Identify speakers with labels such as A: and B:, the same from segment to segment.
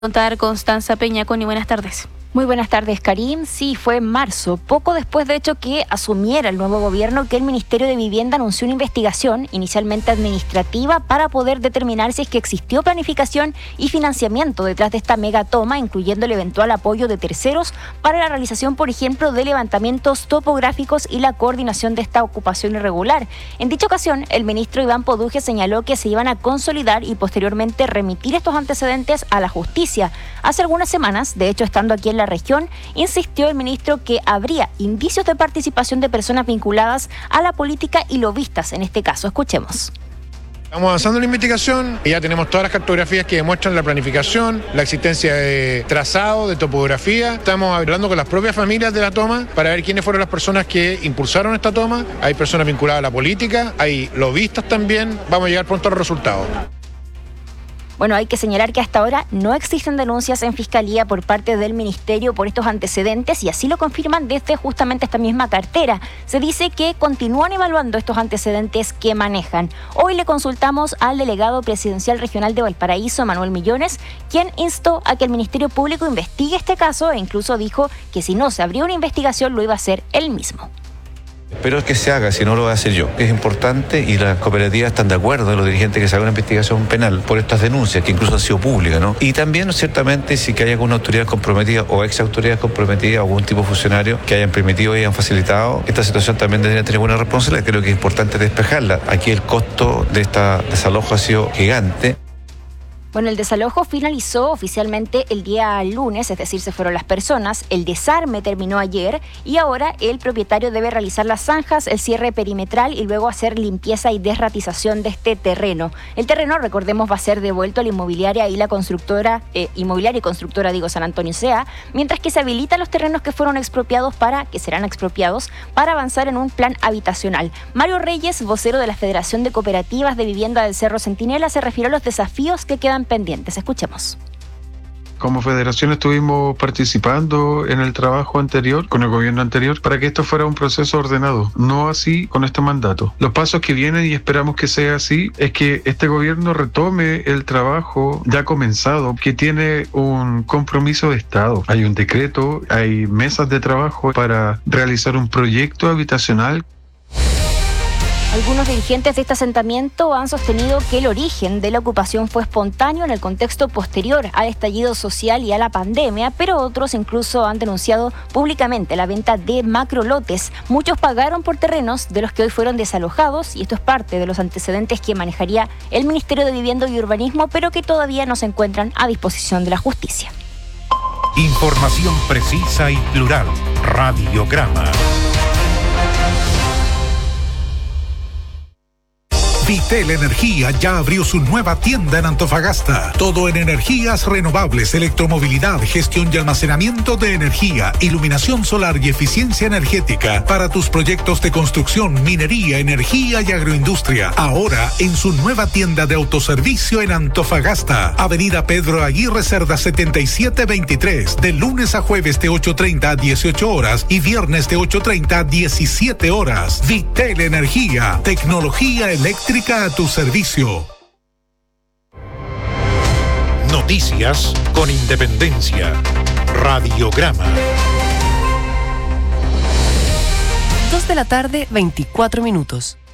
A: Contar Constanza Peña, Connie, buenas tardes.
B: Muy buenas tardes, Karim. Sí, fue en marzo, poco después de hecho que asumiera el nuevo gobierno, que el Ministerio de Vivienda anunció una investigación, inicialmente administrativa, para poder determinar si es que existió planificación y financiamiento detrás de esta megatoma, incluyendo el eventual apoyo de terceros para la realización, por ejemplo, de levantamientos topográficos y la coordinación de esta ocupación irregular. En dicha ocasión, el ministro Iván Poduje señaló que se iban a consolidar y posteriormente remitir estos antecedentes a la justicia. Hace algunas semanas, de hecho, estando aquí en la región, insistió el ministro que habría indicios de participación de personas vinculadas a la política y lobistas en este caso. Escuchemos.
C: Estamos avanzando en la investigación y ya tenemos todas las cartografías que demuestran la planificación, la existencia de trazado, de topografía. Estamos hablando con las propias familias de la toma para ver quiénes fueron las personas que impulsaron esta toma. Hay personas vinculadas a la política, hay lobistas también. Vamos a llegar pronto a los resultados.
B: Bueno, hay que señalar que hasta ahora no existen denuncias en Fiscalía por parte del Ministerio por estos antecedentes y así lo confirman desde justamente esta misma cartera. Se dice que continúan evaluando estos antecedentes que manejan. Hoy le consultamos al delegado presidencial regional de Valparaíso, Manuel Millones, quien instó a que el Ministerio Público investigue este caso e incluso dijo que si no se abrió una investigación lo iba a hacer él mismo.
D: Espero que se haga, si no lo voy a hacer yo. Es importante y las cooperativas están de acuerdo, los dirigentes, que se haga una investigación penal por estas denuncias, que incluso han sido públicas, ¿no? Y también, ciertamente, si que hay alguna autoridad comprometida o ex autoridad comprometida o algún tipo de funcionario que hayan permitido y hayan facilitado esta situación, también debería tener buena responsabilidad. Creo que es importante despejarla. Aquí el costo de esta desalojo ha sido gigante.
B: Bueno, el desalojo finalizó oficialmente el día lunes, es decir, se fueron las personas. El desarme terminó ayer y ahora el propietario debe realizar las zanjas, el cierre perimetral y luego hacer limpieza y desratización de este terreno. El terreno, recordemos, va a ser devuelto a la inmobiliaria y la constructora, San Antonio S.A., mientras que se habilitan los terrenos que fueron expropiados serán expropiados para avanzar en un plan habitacional. Mario Reyes, vocero de la Federación de Cooperativas de Vivienda del Cerro Centinela, se refirió a los desafíos que quedan pendientes. Escuchemos.
E: Como federación estuvimos participando en el trabajo anterior, con el gobierno anterior, para que esto fuera un proceso ordenado, no así con este mandato. Los pasos que vienen, y esperamos que sea así, es que este gobierno retome el trabajo ya comenzado, que tiene un compromiso de Estado. Hay un decreto, hay mesas de trabajo para realizar un proyecto habitacional.
B: Algunos dirigentes de este asentamiento han sostenido que el origen de la ocupación fue espontáneo en el contexto posterior al estallido social y a la pandemia, pero otros incluso han denunciado públicamente la venta de macrolotes. Muchos pagaron por terrenos de los que hoy fueron desalojados y esto es parte de los antecedentes que manejaría el Ministerio de Vivienda y Urbanismo, pero que todavía no se encuentran a disposición de la justicia.
F: Información precisa y plural. Radiograma. Vitel Energía ya abrió su nueva tienda en Antofagasta. Todo en energías renovables, electromovilidad, gestión y almacenamiento de energía, iluminación solar y eficiencia energética para tus proyectos de construcción, minería, energía y agroindustria. Ahora en su nueva tienda de autoservicio en Antofagasta. Avenida Pedro Aguirre Cerda 7723. De lunes a jueves de 8:30 a 18 horas y viernes de 8:30 a 17 horas. Vitel Energía. Tecnología eléctrica a tu servicio. Noticias con independencia. Radiograma.
G: 2:24 p.m.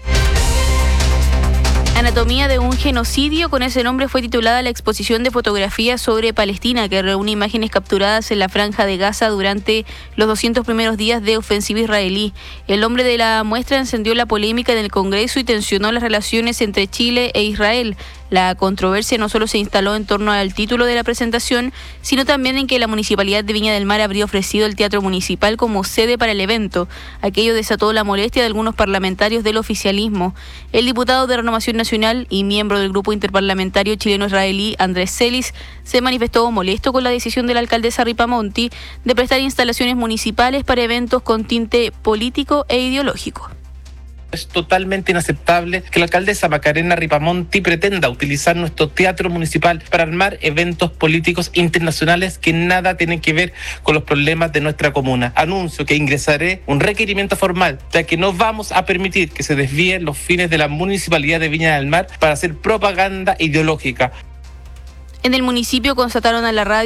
A: Anatomía de un genocidio, con ese nombre fue titulada la exposición de fotografías sobre Palestina, que reúne imágenes capturadas en la Franja de Gaza durante los 200 primeros días de ofensiva israelí. El nombre de la muestra encendió la polémica en el Congreso y tensionó las relaciones entre Chile e Israel. La controversia no solo se instaló en torno al título de la presentación, sino también en que la Municipalidad de Viña del Mar habría ofrecido el Teatro Municipal como sede para el evento. Aquello desató la molestia de algunos parlamentarios del oficialismo. El diputado de Renovación Nacional y miembro del Grupo Interparlamentario Chileno-Israelí, Andrés Celis, se manifestó molesto con la decisión de la alcaldesa Ripamonti de prestar instalaciones municipales para eventos con tinte político e ideológico.
H: Es totalmente inaceptable que la alcaldesa Macarena Ripamonti pretenda utilizar nuestro teatro municipal para armar eventos políticos internacionales que nada tienen que ver con los problemas de nuestra comuna. Anuncio que ingresaré un requerimiento formal, ya que no vamos a permitir que se desvíen los fines de la Municipalidad de Viña del Mar para hacer propaganda ideológica.
A: En el municipio constataron a la radio